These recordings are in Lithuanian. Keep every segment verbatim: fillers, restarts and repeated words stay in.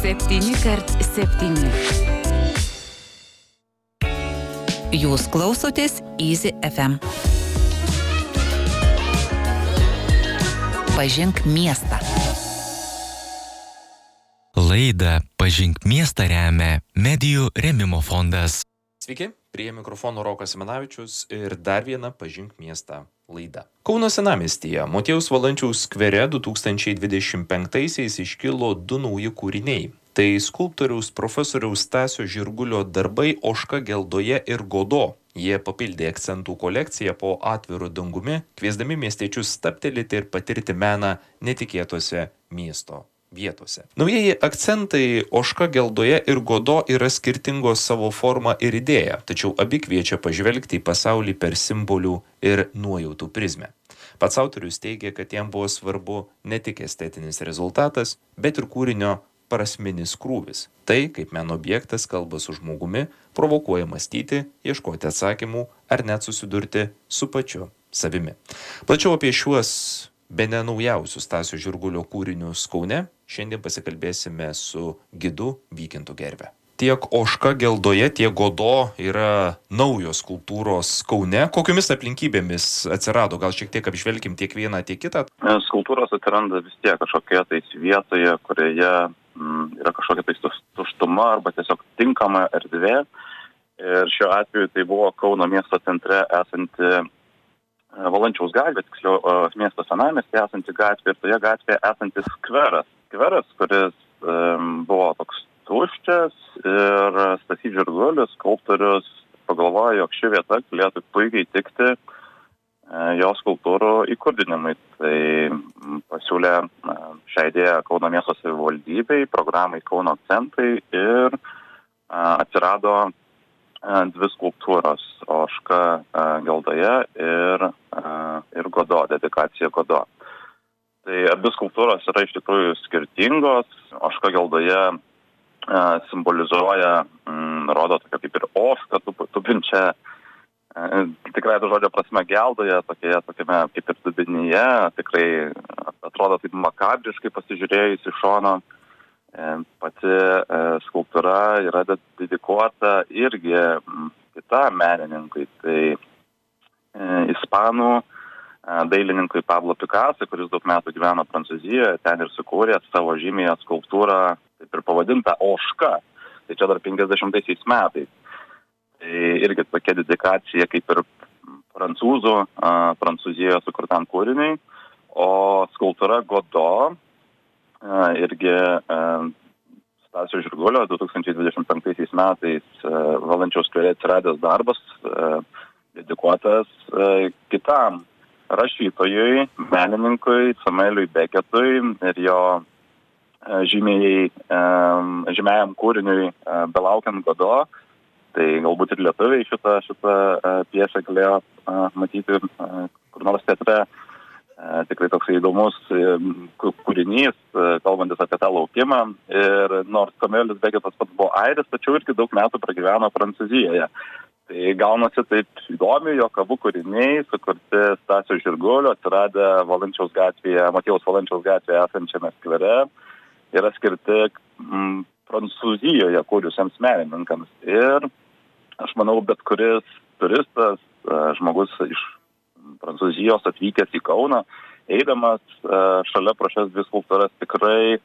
septyni kart septyni. Jūs klausotės Easy F M. Pažink miestą. Laidą Pažink miestą remia Medijų rėmimo fondas. Sveiki, prie mikrofono Rokas Simanavičius ir dar viena Pažink miestą laida. Kauno senamiestyje Motiejaus Valančiaus skvere du tūkstančiai dvidešimt penktaisiais iškilo du nauji kūriniai. Tai skulptoriaus profesoriaus Stasio Žirgulio darbai Ožka geldoje ir Godo. Jie papildė akcentų kolekciją po atviru dangumi, kviesdami miestiečius stabtelėti ir patirti meną netikėtose miesto vietose. Naujieji akcentai Ožka geldoje ir Godo yra skirtingos savo forma ir idėja, tačiau abi kviečia pažvelgti į pasaulį per simbolių ir nuojautų prizmę. Pats autorius teigia, kad jam buvo svarbu ne tik estetinis rezultatas, bet ir kūrinio prasminis krūvis. Tai, kaip meno objektas kalba su žmogumi, provokuoja mąstyti, ieškoti atsakymų ar net susidurti su pačiu savimi. Plačiau apie šiuos bene naujausius Stasio Žirgulio kūrinius Kaune šiandien pasikalbėsime su gidu Vykintu Gerve. Tiek Ožka geldoje, tiek Godo yra naujos skulptūros Kaune. Kokiomis aplinkybėmis atsirado? Gal šiek tiek apžvelkim tiek vieną, tiek kitą? Skulptūros atsiranda vis tiek kažkokia tais vietoje, kurioje mm, yra kažkokia tais tuštuma arba tiesiog tinkama erdvė. Ir šiuo atveju tai buvo Kauno miesto centre esanti Valančiaus gatvė, tiksliau miesto senamiesty esanti gatvė ir toje gatvėje esantis skveras. Skveras, kuris um, buvo toks tuščias ir Stasys Žirgulis, skulptorius, pagalvojo, jog ši vieta galėtų puikiai tikti e, jo skulptūrų įkurdinimui. Tai pasiūlė e, šią idėją Kauno miesto savivaldybei, programai Kauno akcentai ir e, atsirado e, dvi skulptūros – Ožka e, geldoje ir, e, ir Godo, dedikacija Godo. Tai abi skulptūros yra iš tikrųjų skirtingos. Ožka geldoje simbolizuoja, mm, rodo tokia kaip ir ožka, tupinčia, e, tikrai to žodžio prasme geldoje, tokie, tokiame kaip ir dubinyje, tikrai atrodo taip makabriškai pasižiūrėjus iš šono. E, pati e, skulptūra yra dedikuota irgi m, kitam menininkui, tai e, ispanų e, dailininkui Pablo Picasso, kuris daug metų gyveno Prancūzijoje, ten ir sukūrė savo žymėją skulptūrą, taip ir pavadinta Ožka, tai čia dar penkiasdešimtaisiais metais. Tai irgi tokia dedikacija kaip ir prancūzų, a, Prancūzijoje sukurtam kūriniui, o skulptūra Godo, a, irgi a, Stasio Žirgulio du tūkstančiai dvidešimt penktaisiais metais a, Valančiaus skvere atsiradęs darbas, a, dedikuotas a, kitam rašytojui, menininkui Samueliui Beketui ir jo žymėjai, žymėjam kūriniui Belaukiant Godo. Tai galbūt ir lietuviai šitą, šitą piesę galėjo matyti kur nors teatre. Tikrai toks įdomus kūrinys, kalbantis apie tą laukimą. Ir nors Samuelis Beketas pats buvo airis, tačiau irgi daug metų pragyveno Prancūzijoje. Tai gaunasi taip įdomi, jog abu kūriniai sukurti Stasio Žirgulio, atsiradę Valančiaus gatvėje, Motiejaus Valančiaus gatvėje esančiame skvere, yra skirti m, Prancūzijoje kūriusiems menininkams. Ir aš manau, bet kuris turistas, žmogus iš Prancūzijos atvykęs į Kauną, eidamas šalia pro šias dvi skulptūras tikrai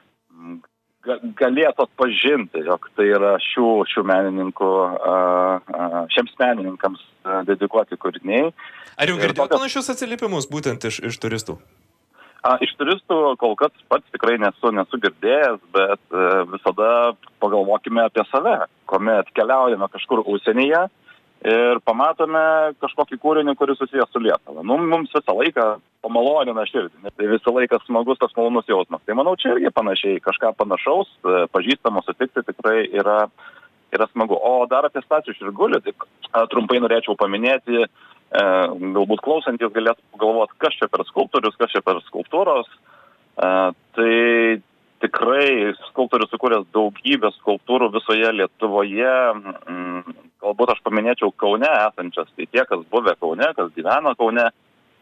galėtų atpažinti, jog tai yra šių, šių menininkų, šiems menininkams dedikuoti kūriniai. Ar jau girdėjote panašius atsiliepimus būtent iš, iš turistų? A, iš turistų kol kas pats tikrai nesu, nesu girdėjęs, bet e, visada pagalvokime apie save, kuomet keliaujame kažkur užsienyje ir pamatome kažkokį kūrinį, kuris susijęs su Lietuva. Nu, mums visą laiką pamalonina širdį, tai visą laiką smagus tas malonus jausmas. Tai manau, čia irgi panašiai, kažką panašaus, pažįstamo sutikti tikrai yra, yra smagu. O dar apie Stasį Žirgulį, taip trumpai norėčiau paminėti, E, galbūt klausantis galėtų galvoti, kas čia per skulptorius, kas čia per skulptūros. E, tai tikrai skulptorius sukūręs daugybę skulptūrų visoje Lietuvoje. Mm, galbūt aš paminėčiau Kaune esančias, tai tie, kas buvę Kaune, kas gyvena Kaune,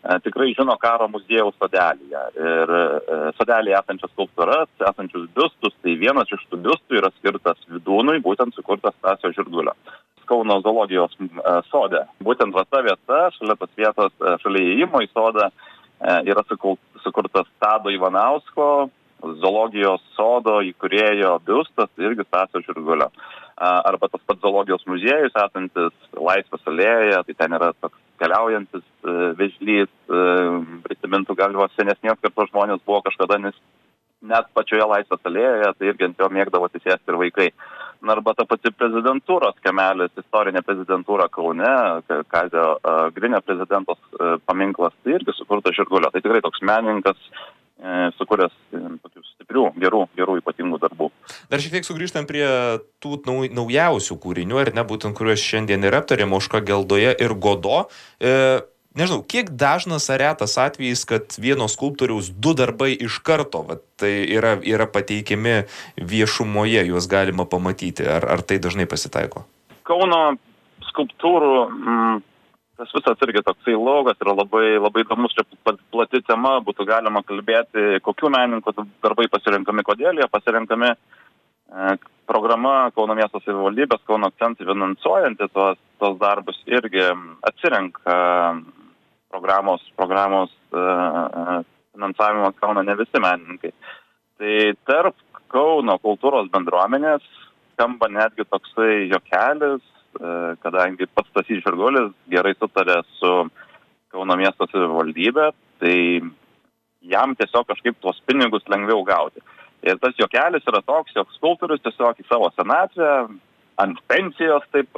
tikrai žino karo muziejaus sodelyje. Ir sodelyje esančias skulptūras, esančius biustus, tai vienas iš tų biustų yra skirtas Vydūnui, būtent sukurtas Stasio Žirgulio. Kauno zoologijos sode. Būtent va ta vieta, šalia tos vietos, šalia įėjimo į sodą, yra sukurtas Tado Ivanausko zoologijos sodo įkūrėjo biustas, irgi Stasio Žirgulio. Arba tas pats zoologijos muziejus esantis Laisvės alėjoje, tai ten yra toks keliaujantis vėžlys, prisimintų galima senesnės kartos žmonės buvo kažkada, nes net pačioje Laisvės alėjoje, tai irgi ant jo mėgdavo atsisėsti ir vaikai. Na, arba ta pati prezidentūros kemelis, istorinė prezidentūra Kaune, Kazio Grinio prezidentos paminklas, tai irgi sukurtas Žirgulio. Tai tikrai toks menininkas, sukūręs tokių stiprių, gerų, gerų ypatingų darbų. Dar šiek tiek sugrįžtam prie tų nau, naujausių kūrinių, ar ne, būtent kuriuos šiandien ir aptarėm, Auška Geldoje ir Godo. E, nežinau, kiek dažnas ar retas atvejis, kad vieno skulptoriaus du darbai iš karto, va, tai yra, yra pateikiami viešumoje, juos galima pamatyti, ar, ar tai dažnai pasitaiko? Kauno skulptūrų... Mm, tas visas irgi toksai laukas yra labai, labai įdomus, čia plati tema, būtų galima kalbėti, kokių menininkų darbai pasirenkami, kodėl jie pasirenkami. E, programa Kauno miesto savivaldybės, Kauno akcentai finansuojanti tos, tos darbus irgi atsirenka programos, programos e, finansavimo Kauno ne visi menininkai. Tai tarp Kauno kultūros bendruomenės skamba netgi toksai juokelis, kadangi pats Stasys Žirgulis gerai sutarė su Kauno miesto savivaldybė, tai jam tiesiog kažkaip tuos pinigus lengviau gauti. Ir tas juokelis yra toks, jog skulptorius tiesiog į savo senatvę, ant pensijos, taip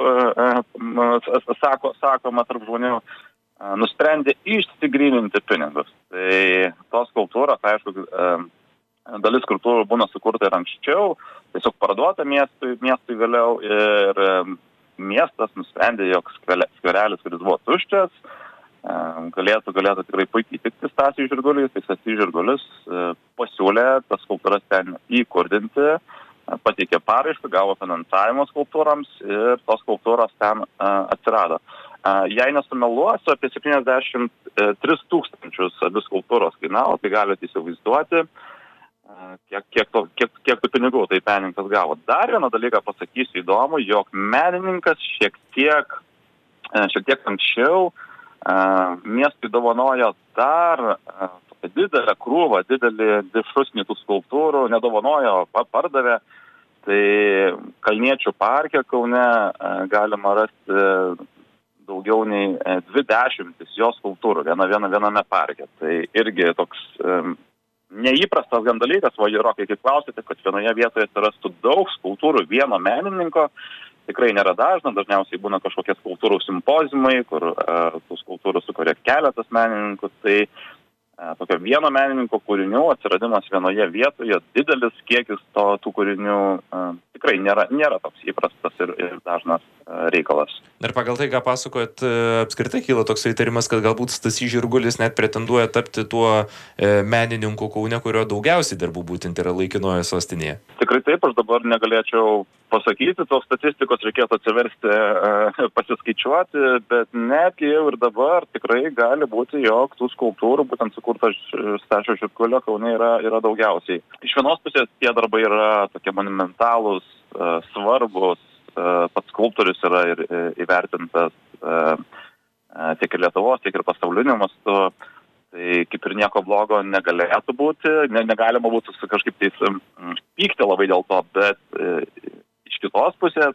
sako, sakoma tarp žmonių, nusprendė išsigryninti pinigus. Tai tos skulptūros, aišku, dalis skulptūrų būna sukurta ir anksčiau, tiesiog parduota miestui, miestui vėliau ir miestas nusprendė, jog skverelis, kuris buvo tuščias, galėtų, galėtų tikrai puikiai tikti Stasiui Žirguliui. Tai Stasys Žirgulis pasiūlė tas skulptūras ten įkurdinti, pateikė paraišką, gavo finansavimo skulptūrams ir tos skulptūros ten atsirado. Jei nesumeluosiu, apie septyniasdešimt tris tūkstančius abi skulptūros kainavo, tai galite įsivaizduoti, Kiek, kiek, to, kiek, kiek tų pinigų tai menininkas gavo. Dar vieną dalyką pasakysiu įdomu, jog menininkas šiek tiek, šiek tiek anksčiau miestui dovanojo dar didelę krūvą, didelį šusnį tų skulptūrų, nedovanojo, pardavė. Tai Kalniečių parke Kaune galima rasti daugiau nei dvi dešimtis jo skulptūrų viena, viena, viename parke. Tai irgi toks neįprastas gan dalykas, o Rokai, kaip klausėte, kad vienoje vietoje atsirastų daug skulptūrų vieno menininko, tikrai nėra dažna, dažniausiai būna kažkokie skulptūrų simpozimai, kur uh, tų skulptūrų sukuria keletas menininkų, tai uh, tokio vieno menininko kūrinių atsiradimas vienoje vietoje, didelis kiekis to, tų kūrinių uh, tikrai nėra, nėra toks įprastas ir, ir dažnas uh, reikalas. Ir pagal tai, ką pasakojat, apskritai kyla toks įtarimas, kad galbūt Stasys Žirgulis net pretenduoja tapti tuo e, menininku Kaune, kurio daugiausiai darbų būtent yra laikinoje sostinėje. Tikrai taip, aš dabar negalėčiau pasakyti, tos statistikos reikėtų atsiversti, e, pasiskaičiuoti, bet netgi jau ir dabar tikrai gali būti, jog tų skulptūrų, būtent sukurtas Stasio Žirgulio Kaune yra, yra daugiausiai. Iš vienos pusės tie darbai yra tokie monumentalūs, e, svarbus, pats skulptorius yra ir įvertintas tiek ir Lietuvos, tiek ir pasauliniu mastu. Tai kaip ir nieko blogo negalėtų būti, ne, negalima būtų kažkaip tais pykti labai dėl to, bet iš kitos pusės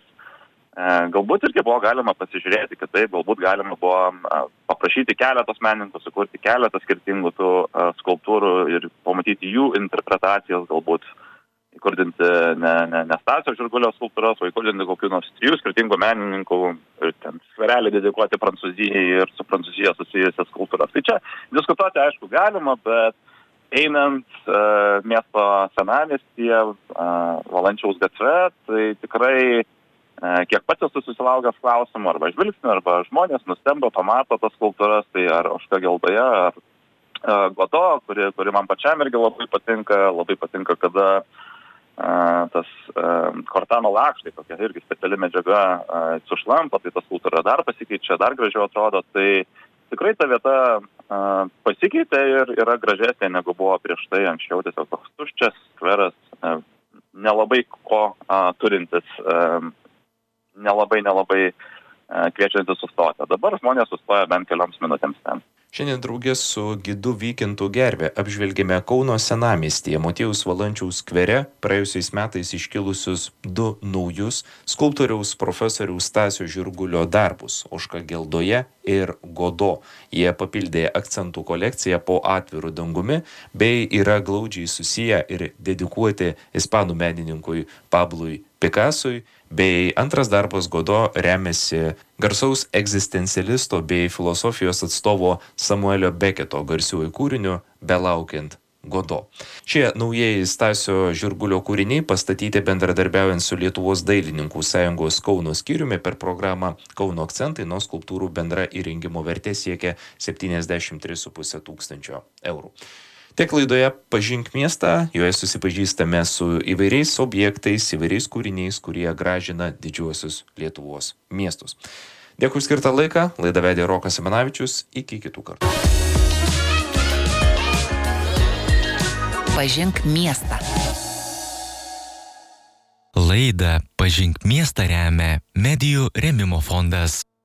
galbūt irgi buvo galima pasižiūrėti, kad taip, galbūt galima buvo paprašyti keletos menininkų, sukurti keletą skirtingų tų skulptūrų ir pamatyti jų interpretacijas, galbūt įkurdinti ne, ne, ne Stasio Žirgulio skulptūros, o įkurdinti kokių nors trijų skirtingų menininkų ir ten skverelį dedikuoti Prancūzijai ir su Prancūzija susijusias skulptūras. Tai čia diskutuoti, aišku, galima, bet einant uh, miesto senamiestyje, uh, Valančiaus gatve, tai tikrai uh, kiek pats esu susilaukęs klausimų, arba žvilgsnių, arba žmonės nustemba, pamato tas skulptūras, tai ar Auška Geldoje, ar uh, Godo, kuri, kuri man pačiam irgi labai patinka, labai patinka, kada Uh, tas uh, kortano lakštai, tokia irgi speciali medžiaga uh, sušlampa, tai tas skulptūra dar pasikeičia, dar gražiau atrodo, tai tikrai ta vieta a, pasikeitė ir yra gražesnė negu buvo prieš tai anksčiau, tiesiog toks tuščias skveras, a, nelabai ko a, turintis, a, nelabai, nelabai a, kviečiantis sustoti. Dabar žmonės sustoja bent kelioms minutėms ten. Šiandien draugės su gidu Vykintu Gerve apžvelgėme Kauno senamiestyje Motiejaus Valančiaus skvere praėjusiais metais iškilusius du naujus skulptoriaus profesoriaus Stasio Žirgulio darbus Ožka geldoje ir Godo. Jie papildė akcentų kolekciją po atviru dangumi bei yra glaudžiai susiję ir dedikuoti ispanų menininkui Pablui Pikasui, bei antras darbas Godo remiasi garsaus egzistencialisto bei filosofijos atstovo Samuelio Beketo garsiuoju kūriniu Belaukiant Godo. Šie naujieji Stasio Žirgulio kūriniai pastatyti bendradarbiaujant su Lietuvos dailininkų sąjungos Kauno skyriumi per programą Kauno akcentai, nuo skulptūrų bendra įrengimo vertė siekia septyniasdešimt tris su puse tūkstančio eurų. Tiek laidoje Pažink miestą, joje susipažįstame su įvairiais objektais, įvairiais kūriniais, kurie gražina didžiuosius Lietuvos miestus. Dėkui už skirtą laiką, laidą vedė Rokas Simanavičius, iki kitų kartų. Pažink miestą. Laidą Pažink miestą remia Medijų rėmimo fondas.